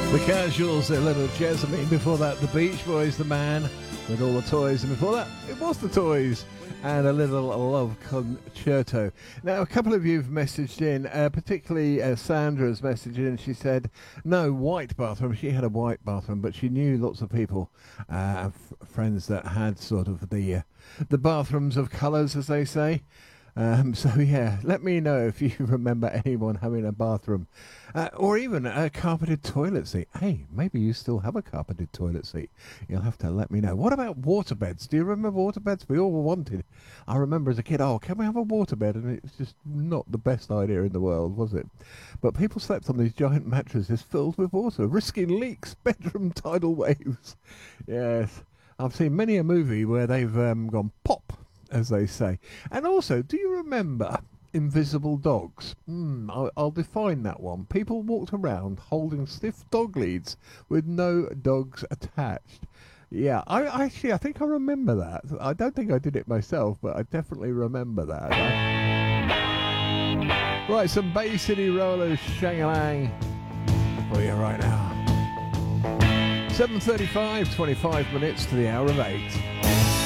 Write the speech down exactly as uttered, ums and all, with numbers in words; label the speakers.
Speaker 1: The Casuals, a little Jessamine. Before that, the Beach Boys, The Man with All the Toys. And before that, it was the Toys and a little Love Concerto. Now, a couple of you have messaged in, uh, particularly uh, Sandra's messaged in. She said, no, white bathroom. She had a white bathroom, but she knew lots of people, uh, f- friends that had sort of the, uh, the bathrooms of colours, as they say. Um, so, yeah, let me know if you remember anyone having a bathroom uh, or even a carpeted toilet seat. Hey, maybe you still have a carpeted toilet seat. You'll have to let me know. What about waterbeds? Do you remember waterbeds? We all wanted. I remember as a kid, oh, can we have a waterbed? And it's just not the best idea in the world, was it? But people slept on these giant mattresses filled with water, risking leaks, bedroom tidal waves. Yes, I've seen many a movie where they've um, gone pop, as they say. And also, do you remember invisible dogs? Mm, I'll, I'll define that one. People walked around holding stiff dog leads with no dogs attached. Yeah, I actually, I think I remember that. I don't think I did it myself, but I definitely remember that. I... Right, some Bay City Rollers, Shang-a-Lang for you right now. seven thirty-five, twenty-five minutes to the hour of eight.